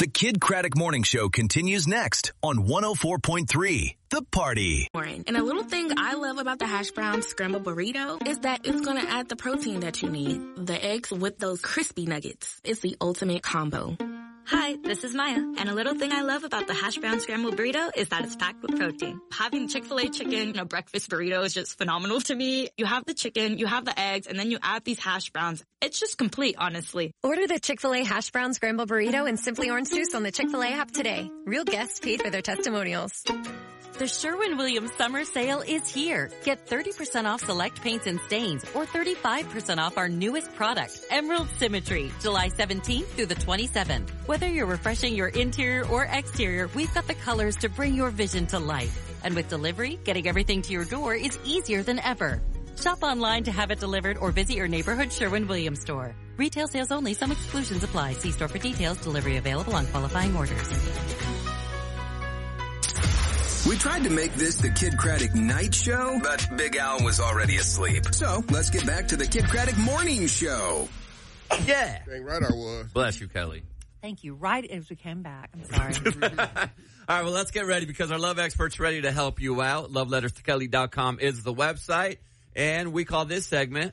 The Kid Craddock Morning Show continues next on 104.3 The Party. And a little thing I love about the hash brown scrambled burrito is that it's going to add the protein that you need. The eggs with those crispy nuggets. It's the ultimate combo. Hi, this is Maya, and a little thing I love about the hash brown scrambled burrito is that it's packed with protein. Having Chick-fil-A chicken in a breakfast burrito is just phenomenal to me. You have the chicken, you have the eggs, and then you add these hash browns. It's just complete, honestly. Order the Chick-fil-A hash brown scrambled burrito and Simply Orange Juice on the Chick-fil-A app today. Real guests paid for their testimonials. The Sherwin-Williams summer sale is here. Get 30% off select paints and stains or 35% off our newest product, Emerald Symmetry, July 17th through the 27th. Whether you're refreshing your interior or exterior, we've got the colors to bring your vision to life. And with delivery, getting everything to your door is easier than ever. Shop online to have it delivered or visit your neighborhood Sherwin-Williams store. Retail sales only. Some exclusions apply. See store for details. Delivery available on qualifying orders. We tried to make this the Kid Craddock night show, but Big Al was already asleep. So let's get back to the Kid Craddock morning show. Yeah. Dang right I was. Bless you, Kelly. Thank you. Right as we came back. I'm sorry. All right, well, let's get ready because our love expert's ready to help you out. LoveLettersToKelly.com is the website, and we call this segment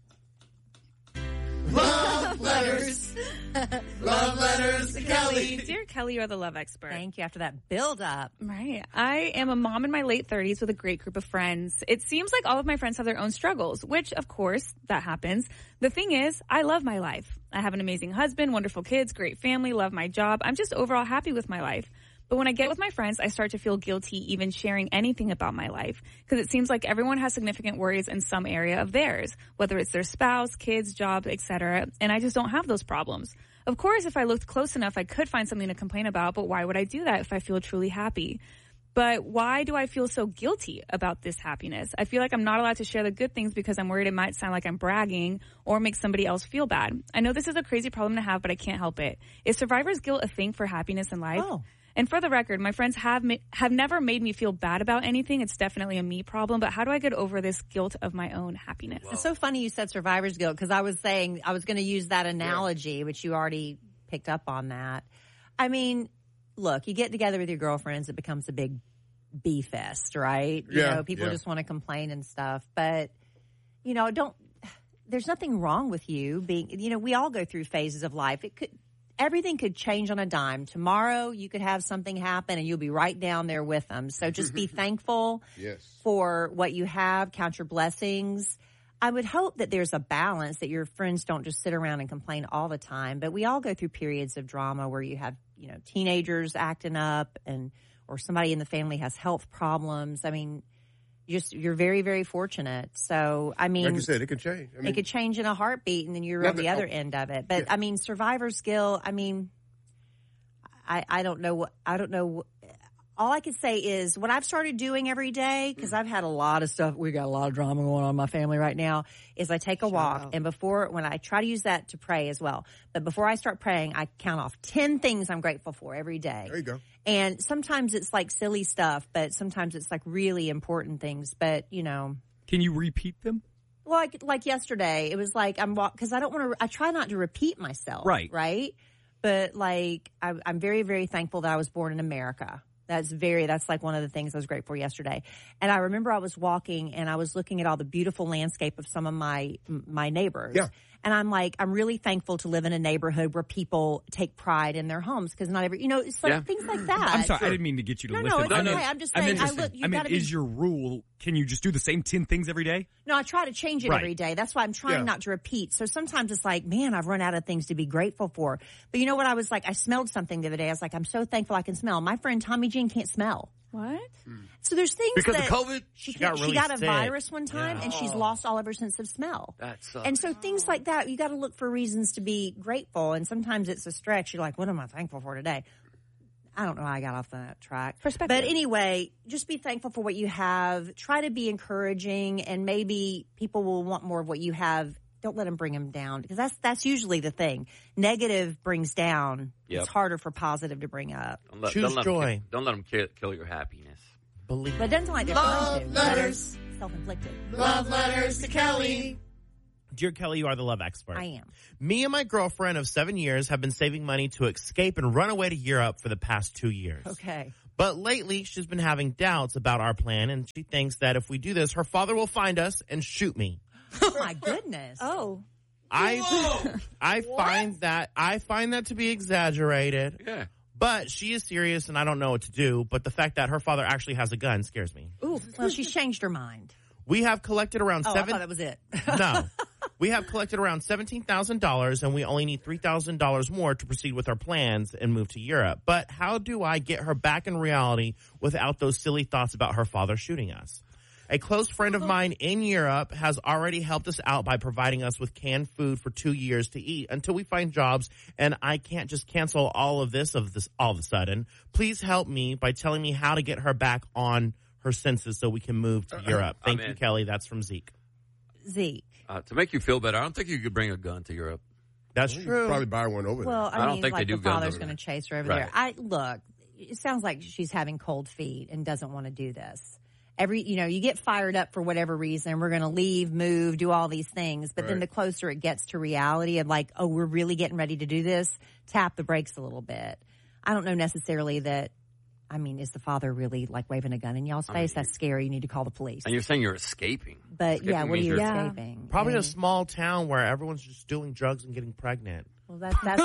Love Letters. Love Letters to Kelly. Dear Kelly, you're the love expert. Thank you. After that build up. Right. I am a mom in my late 30s with a great group of friends. It seems like all of my friends have their own struggles, which, of course, that happens. The thing is, I love my life. I have an amazing husband, wonderful kids, great family, love my job. I'm just overall happy with my life. But when I get with my friends, I start to feel guilty even sharing anything about my life because it seems like everyone has significant worries in some area of theirs, whether it's their spouse, kids, job, etc. And I just don't have those problems. Of course, if I looked close enough, I could find something to complain about, but why would I do that if I feel truly happy? But why do I feel so guilty about this happiness? I feel like I'm not allowed to share the good things because I'm worried it might sound like I'm bragging or make somebody else feel bad. I know this is a crazy problem to have, but I can't help it. Is survivor's guilt a thing for happiness in life? Oh. And for the record, my friends have never made me feel bad about anything. It's definitely a me problem. But how do I get over this guilt of my own happiness? It's so funny you said survivor's guilt because I was saying I was going to use that analogy, which you already picked up on that. I mean, look, you get together with your girlfriends, it becomes a big bee fest, right? You know, people just want to complain and stuff. But, you know, there's nothing wrong with you being, you know, we all go through phases of life. Everything could change on a dime. Tomorrow you could have something happen and you'll be right down there with them. So just be thankful for what you have. Count your blessings. I would hope that there's a balance, that your friends don't just sit around and complain all the time. But we all go through periods of drama where you have, you know, teenagers acting up or somebody in the family has health problems. I mean, you're very, very fortunate. So, I mean, like you said, it could change. It could change in a heartbeat, and then you're on the other end of it. But I mean, survivor's guilt. I mean, I don't know. All I can say is what I've started doing every day, because I've had a lot of stuff. We got a lot of drama going on in my family right now, is I take a walk. And when I try to use that to pray as well. But before I start praying, I count off 10 things I'm grateful for every day. There you go. And sometimes it's like silly stuff, but sometimes it's like really important things. But, you know. Can you repeat them? Well, like yesterday, it was like because I try not to repeat myself. Right. Right. But like, I'm very, very thankful that I was born in America. That's like one of the things I was grateful for yesterday. And I remember I was walking and I was looking at all the beautiful landscape of some of my neighbors. Yeah. And I'm like, I'm really thankful to live in a neighborhood where people take pride in their homes because not every, you know, it's like things like that. I'm sorry, I didn't mean to get you to listen. No, it's okay. I'm just saying, is your rule, can you just do the same 10 things every day? No, I try to change it every day. That's why I'm trying not to repeat. So sometimes it's like, man, I've run out of things to be grateful for. But you know what? I was like, I smelled something the other day. I was like, I'm so thankful I can smell. My friend Tommy Jean can't smell. What? So there's things because that of COVID, she got a virus one time and she's lost all of her sense of smell. That sucks. And so things like that, you got to look for reasons to be grateful. And sometimes it's a stretch. You're like, what am I thankful for today? I don't know how I got off that track. Perspective. But anyway, just be thankful for what you have. Try to be encouraging, and maybe people will want more of what you have. Don't let them bring them down, because that's usually the thing. Negative brings down. Yep. It's harder for positive to bring up. Choose joy. Don't let them kill your happiness. Believe. But it doesn't like they're Love trying to. letters. Self-inflicted. Love letters to Kelly. Dear Kelly, you are the love expert. I am. Me and my girlfriend of 7 years have been saving money to escape and run away to Europe for the past 2 years. Okay. But lately, she's been having doubts about our plan, and she thinks that if we do this, her father will find us and shoot me. Oh, my goodness. Oh. I find that to be exaggerated. Yeah. But she is serious, and I don't know what to do. But the fact that her father actually has a gun scares me. Ooh, well, she's changed her mind. We have collected around I thought that was it. No. We have collected around $17,000, and we only need $3,000 more to proceed with our plans and move to Europe. But how do I get her back in reality without those silly thoughts about her father shooting us? A close friend of mine in Europe has already helped us out by providing us with canned food for 2 years to eat until we find jobs, and I can't just cancel all of this all of a sudden. Please help me by telling me how to get her back on her senses so we can move to Europe. Thank you, Kelly. That's from Zeke. Zeke. To make you feel better, I don't think you could bring a gun to Europe. That's true. You could probably buy one over there. Well, I don't mean, think like they do the guns father's over going to there. chase her over Right. there. Look, it sounds like she's having cold feet and doesn't want to do this. You get fired up for whatever reason. We're going to leave, move, do all these things. But then the closer it gets to reality of like, oh, we're really getting ready to do this, tap the brakes a little bit. I don't know necessarily that. I mean, is the father really like waving a gun in y'all's face? That's scary. You need to call the police. And you're saying you're escaping. But Escaping yeah, what are means you you're- escaping? Probably a small town where everyone's just doing drugs and getting pregnant. Well,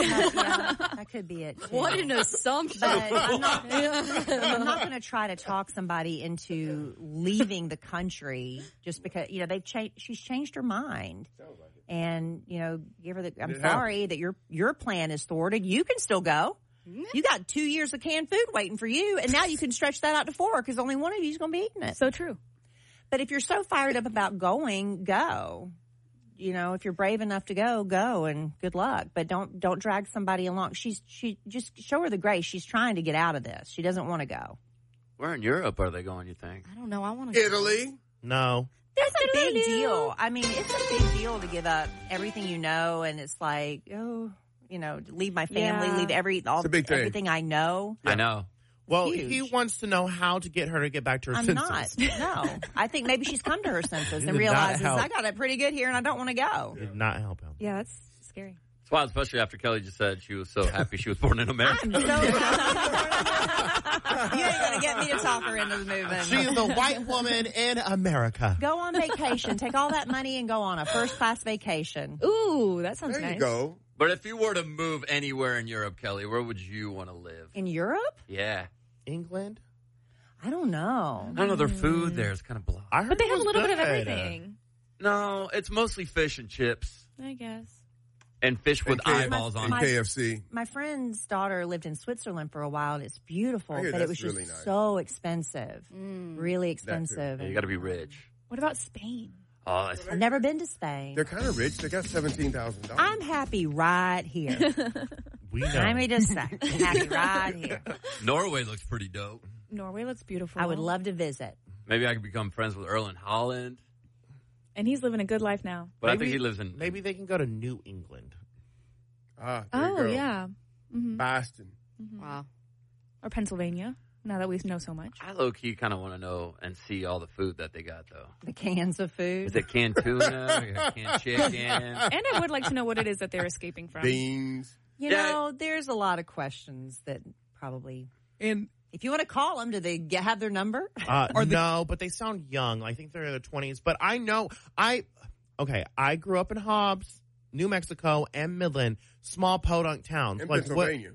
that could be it. Too. What an assumption. But I'm not going to try to talk somebody into leaving the country just because they've changed. She's changed her mind, and give her the. I'm sorry that your plan is thwarted. You can still go. You got 2 years of canned food waiting for you, and now you can stretch that out to 4 because only one of you is going to be eating it. So true. But if you're so fired up about going, go. If you're brave enough to go, and good luck. But don't drag somebody along. She just show her the grace. She's trying to get out of this. She doesn't want to go. Where in Europe are they going, you think? I don't know. I want to Italy? No. That's a big deal. I mean, it's a big deal to give up everything you know, and it's like, leave my family, leave everything I know. I know. Well, he wants to know how to get her to get back to her senses. I'm not. No. I think maybe she's come to her senses and did realizes, not help. I got it pretty good here and I don't want to go. Did not help him. Yeah, that's scary. It's wild, especially after Kelly just said she was so happy she was born in America. I'm so You ain't going to get me to talk her into the movement. She's the white woman in America. Go on vacation. Take all that money and go on a first-class vacation. Ooh, that sounds There nice. you go. But if you were to move anywhere in Europe, Kelly, where would you want to live? In Europe? Yeah. England? I don't know. I don't know. Their food there is kind of blah. I heard But they it have a was little bit of good. everything. No, it's mostly fish and chips. I guess. And fish with eyeballs on And it. KFC. My friend's daughter lived in Switzerland for a while, and it's beautiful, I hear but it that's was just really nice. so expensive. Really expensive. Yeah, you got to be rich. What about Spain? Oh, that's I've never been to Spain. They're kind of rich. They got $17,000. I'm happy right here. We know. Let me just say, I'm happy right here. Norway looks pretty dope. Norway looks beautiful. I would love to visit. Maybe I could become friends with Erling Haaland. And he's living a good life now. But I think he lives in... Maybe they can go to New England. There you go. Yeah. Mm-hmm. Boston. Wow. Or Pennsylvania, now that we know so much. I low-key kind of want to know and see all the food that they got, though. The cans of food. Is it canned tuna? Canned chicken? And I would like to know what it is that they're escaping from. Beans. You know, there's a lot of questions that probably... And if you want to call them, do they have their number? No, but they sound young. I think they're in their 20s. But I know, I grew up in Hobbs, New Mexico, and Midland, small podunk towns. In like Pennsylvania.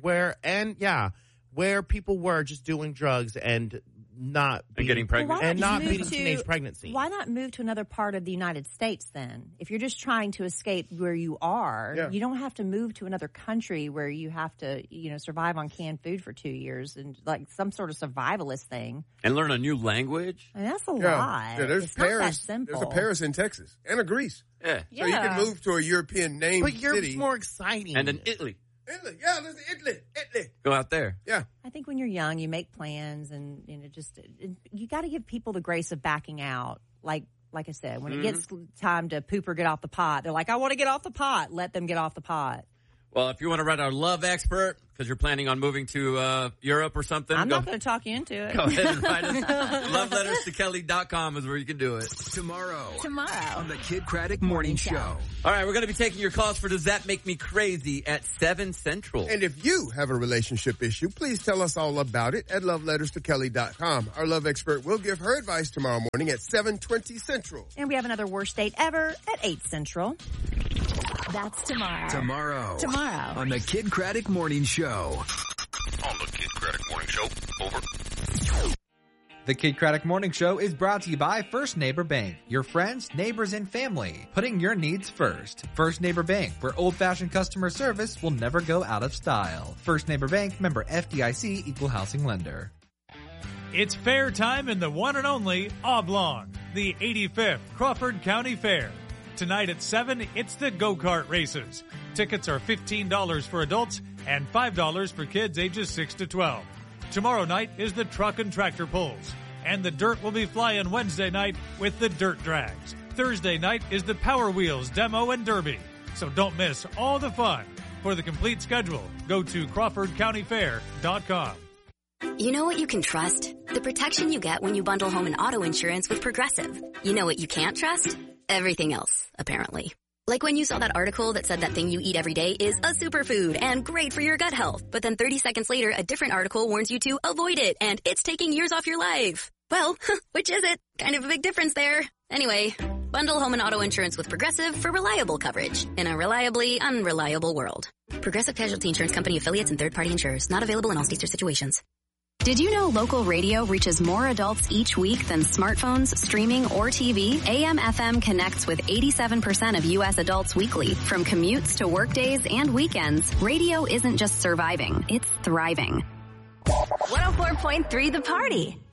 where people were just doing drugs and not being, getting pregnant. Well, and not move beating teenage pregnancy. Why not move to another part of the United States then? If you're just trying to escape where you are, you don't have to move to another country where you have to, survive on canned food for 2 years and like some sort of survivalist thing. And learn a new language? I mean, that's a lot. Yeah, there's it's Paris. not that simple. There's a Paris in Texas and a Greece. Yeah. So you can move to a European named But you're city. more exciting. And then Italy. Italy. Yeah, listen, Italy. Go out there. Yeah. I think when you're young, you make plans and you got to give people the grace of backing out. Like I said, when it gets time to poop or get off the pot, they're like, I want to get off the pot. Let them get off the pot. Well, if you want to write our love expert, because you're planning on moving to Europe or something. I'm not going to talk you into it. Go ahead and write us. loveletterstokelly.com is where you can do it. Tomorrow Tomorrow. on the Kid Craddock Morning Show. All right, we're going to be taking your calls for Does That Make Me Crazy at 7 Central. And if you have a relationship issue, please tell us all about it at loveletterstokelly.com. Our love expert will give her advice tomorrow morning at 7:20 Central. And we have another worst date ever at 8 Central. That's tomorrow. Tomorrow Tomorrow. on the Kid Craddock Morning Show. On the Kid Craddock Morning Show. Over. The Kid Craddock Morning Show is brought to you by First Neighbor Bank. Your friends, neighbors, and family. Putting your needs first. First Neighbor Bank, where old-fashioned customer service will never go out of style. First Neighbor Bank, member FDIC, equal housing lender. It's fair time in the one and only Oblong, the 85th Crawford County Fair. Tonight at 7, it's the go-kart races. Tickets are $15 for adults and $5 for kids ages 6 to 12. Tomorrow night is the truck and tractor pulls. And the dirt will be flying Wednesday night with the dirt drags. Thursday night is the Power Wheels demo and derby. So don't miss all the fun. For the complete schedule, go to CrawfordCountyFair.com. You know what you can trust? The protection you get when you bundle home and auto insurance with Progressive. You know what you can't trust? Everything else, apparently. Like when you saw that article that said that thing you eat every day is a superfood and great for your gut health. But then 30 seconds later, a different article warns you to avoid it and it's taking years off your life. Well, which is it? Kind of a big difference there. Anyway, bundle home and auto insurance with Progressive for reliable coverage in a reliably unreliable world. Progressive Casualty Insurance Company affiliates and third-party insurers. Not available in all states or situations. Did you know local radio reaches more adults each week than smartphones, streaming, or TV? AM/FM connects with 87% of U.S. adults weekly. From commutes to work days and weekends, radio isn't just surviving, it's thriving. 104.3 The Party.